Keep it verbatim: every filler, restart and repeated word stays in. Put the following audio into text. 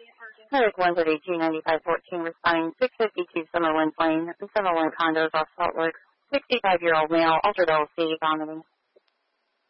Medic one thirty-two ninety-five fourteen responding six fifty-two Summerlin Lane, Summerlin condos off Salt Lake. sixty-five-year-old male, altered L C, vomiting.